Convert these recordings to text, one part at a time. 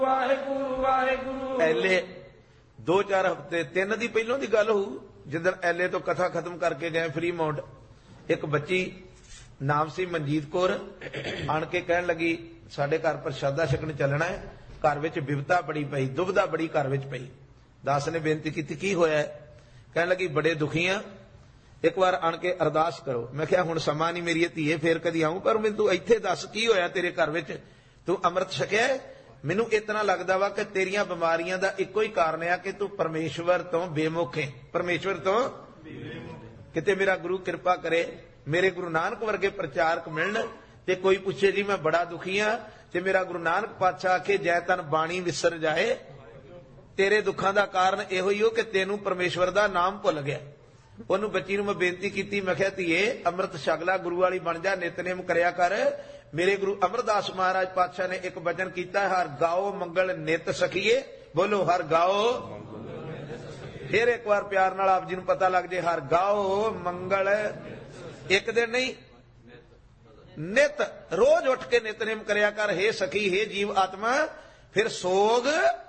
ਵਾਹਿਗੁਰੂ ਵਾਹਿਗੁਰੂ। ਐਲੇ 2-4 ਹਫ਼ਤੇ 3 ਦੀ ਪਹਿਲੋਂ ਦੀ ਗੱਲ ਹੋਊ, ਜਿੱਦਣ ਐਲੇ ਤੋਂ ਕਥਾ ਖਤਮ ਕਰਕੇ ਗਏ ਫਰੀਮਾਉਂਟ, ਇੱਕ ਬੱਚੀ ਨਾਮ ਸੀ ਮਨਜੀਤ ਕੌਰ, ਆਣ ਕੇ ਕਹਿਣ ਲੱਗੀ ਸਾਡੇ ਘਰ ਪ੍ਰਸ਼ਾਦਾ ਛਕਣ ਚੱਲਣਾ ਹੈ, ਘਰ ਵਿੱਚ ਬਿਪਤਾ ਬੜੀ ਪਈ, ਦੁਬਿਧਾ ਬੜੀ ਘਰ ਵਿੱਚ ਪਈ। ਦਾਸ ਨੇ ਬੇਨਤੀ ਕੀਤੀ ਕੀ ਹੋਇਆ? ਕਹਿਣ ਲੱਗੀ ਬੜੇ ਦੁਖੀ ਆ, ਇੱਕ ਵਾਰ ਆਣ ਕੇ ਅਰਦਾਸ ਕਰੋ। ਮੈਂ ਕਿਹਾ ਹੁਣ ਸਮਾਂ ਨਹੀਂ ਮੇਰੀ ਧੀਏ, ਫੇਰ ਕਦੀ ਆਊਂ, ਪਰ ਮੈਨੂੰ ਤੂੰ ਇੱਥੇ ਦੱਸ ਕੀ ਹੋਇਆ ਤੇਰੇ ਘਰ ਵਿੱਚ? ਤੂੰ ਅੰਮ੍ਰਿਤ ਛਕਿਆ? ਮੈਨੂੰ ਇਤਨਾ ਲੱਗਦਾ ਵਾ ਕਿ ਤੇਰੀਆਂ ਬਿਮਾਰੀਆਂ ਦਾ ਇੱਕੋ ਹੀ ਕਾਰਨ ਆ ਕਿ ਤੂੰ ਪਰਮੇਸ਼ਵਰ ਤੋਂ ਬੇਮੁਖ ਹੈ, ਪਰਮੇਸ਼ਵਰ ਤੋਂ। ਕਿਤੇ ਮੇਰਾ ਗੁਰੂ ਕਿਰਪਾ ਕਰੇ, ਮੇਰੇ ਗੁਰੂ ਨਾਨਕ ਵਰਗੇ ਪ੍ਰਚਾਰਕ ਮਿਲਣ ਤੇ ਕੋਈ ਪੁੱਛੇ ਜੀ ਮੈਂ ਬੜਾ ਦੁਖੀ ਆ, ਤੇ ਮੇਰਾ ਗੁਰੂ ਨਾਨਕ ਪਾਤਸ਼ਾਹ ਆਖੇ ਜੈ ਤਨ ਬਾਣੀ ਵਿਸਰ ਜਾਏ, ਤੇਰੇ ਦੁੱਖਾਂ ਦਾ ਕਾਰਨ ਇਹੋ ਹੀ ਹੋ ਕਿ ਤੈਨੂੰ ਪਰਮੇਸ਼ਵਰ ਦਾ ਨਾਮ ਭੁੱਲ ਗਿਆ। ਉਹਨੂੰ ਬੱਚੀ ਨੂੰ ਮੈਂ ਬੇਨਤੀ ਕੀਤੀ, ਮੈਂ ਕਿਹਾ ਧੀਏ ਅੰਮ੍ਰਿਤ ਛਕ ਲੈ, ਗੁਰੂ ਵਾਲੀ ਬਣ ਜਾ, ਨਿਤਨੇਮ ਕਰਿਆ ਕਰ। ਮੇਰੇ ਗੁਰੂ ਅਮਰਦਾਸ ਮਹਾਰਾਜ ਪਾਤਸ਼ਾਹ ਨੇ ਇੱਕ ਵਚਨ ਕੀਤਾ, ਹਰ ਗਾਓ ਮੰਗਲ ਨਿਤ ਸਖੀਏ, ਬੋਲੋ ਹਰ ਗਾਓ। ਫਿਰ ਇੱਕ ਵਾਰ ਪਿਆਰ ਨਾਲ ਆਪ ਜੀ ਨੂੰ ਪਤਾ ਲੱਗ ਜੇ, ਹਰ ਗਾਓ ਮੰਗਲ, ਇੱਕ ਦਿਨ ਨਹੀਂ ਨਿਤ, ਰੋਜ਼ ਉੱਠ ਕੇ ਨਿਤਨੇਮ ਕਰਿਆ ਕਰ। ਹੇ ਸਖੀ, ਹੇ ਜੀਵ ਆਤਮਾ, ਫਿਰ ਸੋਗ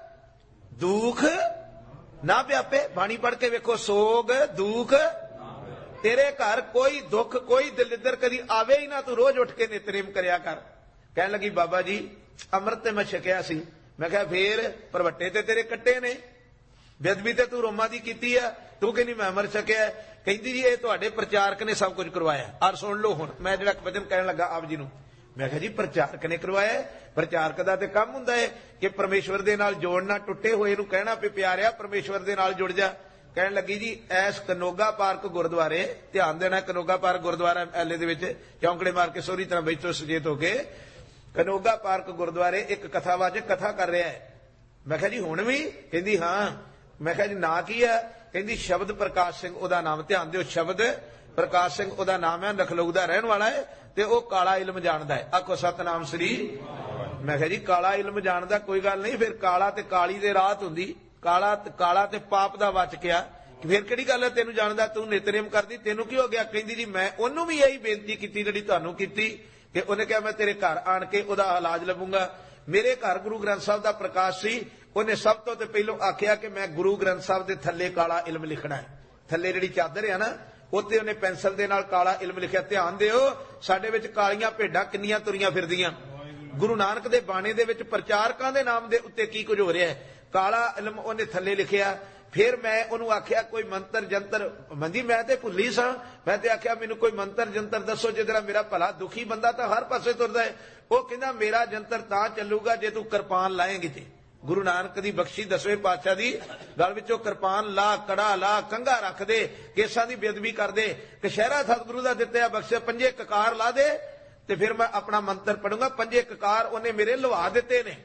ਦੁੱਖ ਨਾ ਵਿਆਪੇ। ਬਾਣੀ ਪੜ੍ਹ ਕੇ ਵੇਖੋ, ਸੋਗ ਦੁੱਖ ਤੇਰੇ ਘਰ ਕੋਈ ਦੁੱਖ ਕੋਈ ਦਲਿੱਦਰ ਕਦੀ ਆਵੇ ਹੀ ਨਾ, ਤੂੰ ਰੋਜ਼ ਉੱਠ ਕੇ ਨਿਤਨੇਮ ਕਰਿਆ ਕਰ। ਕਹਿਣ ਲੱਗੀ ਬਾਬਾ ਜੀ ਅੰਮ੍ਰਿਤ ਤੇ ਮੈਂ ਛਕਿਆ ਸੀ। ਮੈਂ ਕਿਹਾ ਫੇਰ ਪਰਵੱਟੇ ਤੇ ਤੇਰੇ ਕੱਟੇ ਨੇ, ਬੇਅਦਬੀ ਤੇ ਤੂੰ ਰੋਮਾਂ ਦੀ ਕੀਤੀ ਆ, ਤੂੰ ਕਹਿੰਦੀ ਮੈਂ ਅੰਮ੍ਰਿਤ ਛਕਿਆ। ਕਹਿੰਦੀ ਜੀ ਇਹ ਤੁਹਾਡੇ ਪ੍ਰਚਾਰਕ ਨੇ ਸਭ ਕੁਝ ਕਰਵਾਇਆ। ਆਰ ਸੁਣ ਲਓ ਹੁਣ ਮੈਂ ਜਿਹੜਾ ਵਚਨ ਕਹਿਣ ਲੱਗਾ ਆਪ ਜੀ ਨੂੰ। ਮੈਂ ਕਿਹਾ ਜੀ ਪ੍ਰਚਾਰਕ ਨੇ ਕਰਵਾਇਆ? ਪ੍ਰਚਾਰਕ ਦਾ ਤੇ ਕੰਮ ਹੁੰਦਾ ਹੈ ਕਿ ਪਰਮੇਸ਼ਵਰ ਦੇ ਨਾਲ ਜੋੜਨਾ, ਟੁੱਟੇ ਹੋਏ ਨੂੰ ਕਹਿਣਾ ਵੀ ਪਿਆਰਿਆ ਪਰਮੇਸ਼ਵਰ ਦੇ ਨਾਲ ਜੁੜ ਜਾ। ਕਹਿਣ ਲੱਗੀ ਜੀ ਐਸ ਕਨੋਗਾ ਪਾਰਕ ਗੁਰਦੁਆਰੇ, ਧਿਆਨ ਦੇਣਾ, ਕਨੋਗਾ ਪਾਰਕ ਗੁਰਦੁਆਰਾ ਐਲੇ ਦੇ ਵਿੱਚ, ਚੌਂਕੜੇ ਮਾਰ ਕੇ ਸੋਹਰੀ ਤਰ੍ਹਾਂ ਬੈਠੋ ਸੁਚੇਤ ਹੋ ਕੇ, ਕਨੋਗਾ ਪਾਰਕ ਗੁਰਦੁਆਰੇ ਇੱਕ ਕਥਾਵਾਚਕ ਕਥਾ ਕਰ ਰਿਹਾ ਹੈ। ਮੈਂ ਕਿਹਾ ਜੀ ਹੁਣ ਵੀ? ਕਹਿੰਦੀ ਹਾਂ। ਮੈਂ ਕਿਹਾ ਜੀ ਨਾਂ ਕੀ ਹੈ? ਕਹਿੰਦੀ ਸ਼ਬਦ ਪ੍ਰਕਾਸ਼ ਸਿੰਘ ਉਹਦਾ ਨਾਮ। ਧਿਆਨ ਦਿਓ, ਸ਼ਬਦ ਪ੍ਰਕਾਸ਼ ਸਿੰਘ ਉਹਦਾ ਨਾਮ ਹੈ, ਨਖਲਊ ਦਾ ਰਹਿਣ ਵਾਲਾ ਹੈ ਤੇ ਉਹ ਕਾਲਾ ਇਲਮ ਜਾਣਦਾ ਹੈ। ਆਖੋ ਸਤਨਾਮ ਸ੍ਰੀ। ਮੈਂ ਕਿਹਾ ਜੀ ਕਾਲਾ ਇਲਮ ਜਾਣਦਾ, ਕੋਈ ਗੱਲ ਨਹੀਂ, ਫਿਰ ਕਾਲਾ ਤੇ ਕਾਲੀ ਦੇ ਰਾਤ ਹੁੰਦੀ, ਕਾਲਾ ਤੇ ਪਾਪ ਦਾ ਵਾਚਕਿਆ, ਫਿਰ ਕਿਹੜੀ ਗੱਲ ਹੈ ਤੈਨੂੰ ਜਾਣਦਾ, ਤੂੰ ਨਿਤਨੇਮ ਕਰਦੀ, ਤੈਨੂੰ ਕੀ ਹੋ ਗਿਆ? ਕਹਿੰਦੀ ਜੀ ਮੈਂ ਉਹਨੂੰ ਵੀ ਇਹੀ ਬੇਨਤੀ ਕੀਤੀ ਜਿਹੜੀ ਤੁਹਾਨੂੰ ਕੀਤੀ, ਕਿ ਉਹਨੇ ਕਿਹਾ ਮੈਂ ਤੇਰੇ ਘਰ ਆਣ ਕੇ ਉਹਦਾ ਇਲਾਜ ਲਵਾਂਗਾ। ਮੇਰੇ ਘਰ ਗੁਰੂ ਗ੍ਰੰਥ ਸਾਹਿਬ ਦਾ ਪ੍ਰਕਾਸ਼ ਸੀ, ਉਹਨੇ ਸਭ ਤੋਂ ਤੇ ਪਹਿਲੋਂ ਆਖਿਆ ਕਿ ਮੈਂ ਗੁਰੂ ਗ੍ਰੰਥ ਸਾਹਿਬ ਦੇ ਥੱਲੇ ਕਾਲਾ ਇਲਮ ਲਿਖਣਾ ਹੈ। ਥੱਲੇ ਜਿਹੜੀ ਚਾਦਰ ਹੈ ਨਾ, ਉੱਤੇ ਉਹਨੇ ਪੈਨਸਲ ਦੇ ਨਾਲ ਕਾਲਾ ਇਲਮ ਲਿਖਿਆ। ਧਿਆਨ ਦਿਓ, ਸਾਡੇ ਵਿੱਚ ਕਾਲੀਆਂ ਭੇਡਾਂ ਕਿੰਨੀਆਂ ਤੁਰੀਆਂ ਫਿਰਦੀਆਂ। ਗੁਰੂ ਨਾਨਕ ਦੇ ਬਾਣੇ ਦੇ ਵਿੱਚ ਪ੍ਰਚਾਰਕਾਂ ਦੇ ਨਾਮ ਦੇ ਉੱਤੇ ਕੀ ਕੁਝ ਹੋ ਰਿਹਾ ਹੈ। ਕਾਲਾ ਇਲਮ ਉਹਨੇ ਥੱਲੇ ਲਿਖਿਆ। ਫਿਰ ਮੈਂ ਉਹਨੂੰ ਆਖਿਆ ਕੋਈ ਮੰਤਰ ਜੰਤਰ, ਮੰਦੀ ਮੈਂ ਤੇ ਭੁੱਲੀ ਸਾਂ, ਮੈਂ ਤੇ ਆਖਿਆ ਮੈਨੂੰ ਕੋਈ ਮੰਤਰ ਜੰਤਰ ਦੱਸੋ ਜਿਹਦੇ ਨਾਲ ਮੇਰਾ ਭਲਾ। ਦੁਖੀ ਬੰਦਾ ਤਾਂ ਹਰ ਪਾਸੇ ਤੁਰਦਾ ਹੈ। ਉਹ ਕਹਿੰਦਾ ਮੇਰਾ ਜੰਤਰ ਤਾਂ ਚੱਲੂਗਾ ਜੇ ਤੂੰ ਕਿਰਪਾਨ ਲਾਏਂਗੀ ਤੇ। ਗੁਰੂ ਨਾਨਕ ਦੀ ਬਖਸ਼ੀ 10ਵੇਂ ਪਾਤਸ਼ਾਹ ਦੀ, ਗਲ ਵਿੱਚੋਂ ਕਿਰਪਾਨ ਲਾ, ਕੜਾ ਲਾ, ਕੰਘਾ ਰੱਖ ਦੇ, ਕੇਸਾਂ ਦੀ ਬੇਅਦਬੀ ਕਰ ਦੇ, ਕਸ਼ਹਿਰਾ ਸਤਿਗੁਰੂ ਦਾ ਦਿੱਤਾ ਬਖਸ਼ਿਆ, 5 ਕਕਾਰ ਲਾ ਦੇ ਤੇ ਫਿਰ ਮੈਂ ਆਪਣਾ ਮੰਤਰ ਪੜੂੰਗਾ। 5 ਕਕਾਰ ਉਹਨੇ ਮੇਰੇ ਲਵਾ ਦਿੱਤੇ ਨੇ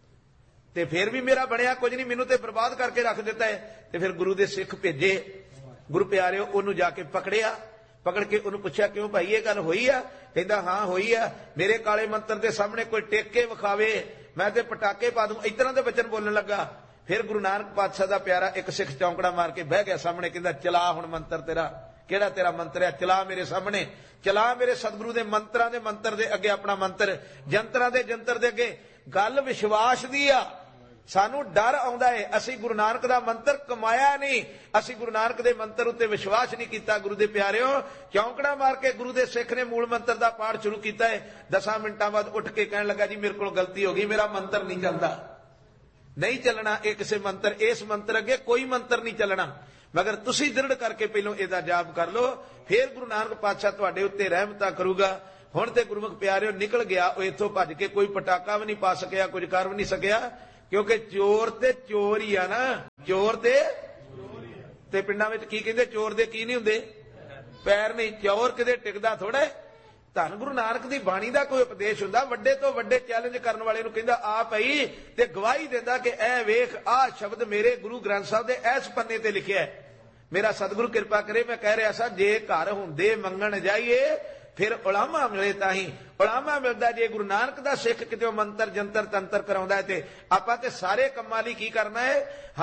ਤੇ ਫਿਰ ਵੀ ਮੇਰਾ ਬਣਿਆ ਕੁਝ ਨਹੀਂ, ਮੈਨੂੰ ਤੇ ਬਰਬਾਦ ਕਰਕੇ ਰੱਖ ਦਿੱਤਾ ਹੈ। ਤੇ ਫਿਰ ਗੁਰੂ ਦੇ ਸਿੱਖ ਭੇਜੇ, ਗੁਰੂ ਪਿਆਰਿਓ ਉਹਨੂੰ ਜਾ ਕੇ ਪਕੜਿਆ, ਪਕੜ ਕੇ ਉਹਨੂੰ ਪੁੱਛਿਆ ਕਿਉਂ ਭਾਈ ਇਹ ਗੱਲ ਹੋਈ ਆ? ਕਹਿੰਦਾ ਹਾਂ ਹੋਈ ਆ, ਮੇਰੇ ਕਾਲੇ ਮੰਤਰ ਦੇ ਸਾਹਮਣੇ ਕੋਈ ਟੇਕ ਕੇ ਵਿਖਾਵੇ ਮੈਂ ਤੇ ਪਟਾਕੇ ਪਾ ਦੂੰ, ਇਸ ਤਰ੍ਹਾਂ ਦੇ ਬਚਨ ਬੋਲਣ ਲੱਗਾ। ਫਿਰ ਗੁਰੂ ਨਾਨਕ ਪਾਤਸ਼ਾਹ ਦਾ ਪਿਆਰਾ ਇੱਕ ਸਿੱਖ ਚੌਂਕੜਾ ਮਾਰ ਕੇ ਬਹਿ ਗਿਆ ਸਾਹਮਣੇ, ਕਹਿੰਦਾ ਚਲਾ ਹੁਣ ਮੰਤਰ ਤੇਰਾ, ਕਿਹੜਾ ਤੇਰਾ ਮੰਤਰ ਹੈ, ਚਲਾ ਮੇਰੇ ਸਾਹਮਣੇ, ਚਲਾ ਮੇਰੇ ਸਤਿਗੁਰੂ ਦੇ ਮੰਤਰਾਂ ਦੇ ਮੰਤਰ ਦੇ ਅੱਗੇ ਆਪਣਾ ਮੰਤਰ, ਜੰਤਰਾਂ ਦੇ ਜੰਤਰ ਦੇ ਅੱਗੇ। ਗੱਲ ਵਿਸ਼ਵਾਸ ਦੀ ਆ, ਸਾਨੂੰ ਡਰ ਆਉਂਦਾ ਹੈ, ਅਸੀਂ ਗੁਰੂ ਨਾਨਕ ਦਾ ਮੰਤਰ ਕਮਾਇਆ ਨਹੀਂ, ਅਸੀਂ ਗੁਰੂ ਨਾਨਕ ਦੇ ਮੰਤਰ ਉੱਤੇ ਵਿਸ਼ਵਾਸ ਨਹੀਂ ਕੀਤਾ। ਗੁਰੂ ਦੇ ਪਿਆਰਿਓ, ਚੌਂਕੜਾ ਮਾਰ ਕੇ ਗੁਰੂ ਦੇ ਸਿੱਖ ਨੇ ਮੂਲ ਮੰਤਰ ਦਾ ਪਾਠ ਸ਼ੁਰੂ ਕੀਤਾ ਹੈ। 10 ਮਿੰਟਾਂ ਬਾਅਦ ਉੱਠ ਕੇ ਕਹਿਣ ਲੱਗਾ ਜੀ ਮੇਰੇ ਕੋਲ ਗਲਤੀ ਹੋ ਗਈ, ਮੇਰਾ ਮੰਤਰ ਨਹੀਂ ਚੱਲਦਾ, ਨਹੀਂ ਚੱਲਣਾ ਇਹ ਕਿਸੇ ਮੰਤਰ, ਇਸ ਮੰਤਰ ਅੱਗੇ ਕੋਈ ਮੰਤਰ ਨਹੀਂ ਚੱਲਣਾ, ਮਗਰ ਤੁਸੀਂ ਦ੍ਰਿੜ ਕਰਕੇ ਪਹਿਲੋਂ ਇਹਦਾ ਜਾਪ ਕਰ ਲਓ, ਫਿਰ ਗੁਰੂ ਨਾਨਕ ਪਾਤਸ਼ਾਹ ਤੁਹਾਡੇ ਉੱਤੇ ਰਹਿਮਤਾਂ ਕਰੂਗਾ। ਹੁਣ ਤੇ ਗੁਰਮੁਖ ਪਿਆਰਿਓ ਨਿਕਲ ਗਿਆ ਉਹ ਇੱਥੋਂ ਭੱਜ ਕੇ, ਕੋਈ ਪਟਾਕਾ ਵੀ ਨਹੀਂ ਪਾ ਸਕਿਆ, ਕੁਝ ਕਰ ਵੀ ਨਹੀਂ ਸਕਿਆ, ਕਿਉਂਕਿ ਚੋਰ ਤੇ ਚੋਰ ਹੀ ਆ ਨਾ, ਚੋਰ ਤੇ ਪਿੰਡਾਂ ਵਿੱਚ ਕੀ ਕਹਿੰਦੇ, ਚੋਰ ਦੇ ਕੀ ਨਹੀਂ ਹੁੰਦੇ, ਪੈਰ ਨਹੀਂ, ਚੋਰ ਕਿਤੇ ਟਿਕਦਾ ਥੋੜਾ। ਧੰਨ ਗੁਰੂ ਨਾਨਕ ਦੀ ਬਾਣੀ ਦਾ ਕੋਈ ਉਪਦੇਸ਼ ਹੁੰਦਾ, ਵੱਡੇ ਤੋਂ ਵੱਡੇ ਚੈਲੰਜ ਕਰਨ ਵਾਲੇ ਨੂੰ ਕਹਿੰਦਾ ਆ ਪਈ ਤੇ ਗਵਾਹੀ ਦਿੰਦਾ ਕਿ ਇਹ ਵੇਖ ਆਹ ਸ਼ਬਦ ਮੇਰੇ ਗੁਰੂ ਗ੍ਰੰਥ ਸਾਹਿਬ ਦੇ ਇਸ ਪੰਨੇ ਤੇ ਲਿਖਿਆ ਹੈ। ਮੇਰਾ ਸਤਿਗੁਰੂ ਕਿਰਪਾ ਕਰੇ, ਮੈਂ ਕਹਿ ਰਿਹਾ ਸਾਂ ਜੇ ਘਰ ਹੁੰਦੇ ਮੰਗਣ ਜਾਈਏ ਫਿਰ ਉਲਾਮਾ ਮਿਲੇ ਤਾਂ ਹੀ, ਉਲਾਮਾ ਮਿਲਦਾ ਜੇ ਗੁਰੂ ਨਾਨਕ ਦਾ ਸਿੱਖ ਕਿਤੇ ਮੰਤਰ ਜੰਤਰ ਤੰਤਰ ਕਰਾਉਂਦਾ ਹੈ ਤੇ ਆਪਾਂ ਤੇ ਸਾਰੇ ਕੰਮਾਂ ਲਈ ਕੀ ਕਰਨਾ ਹੈ,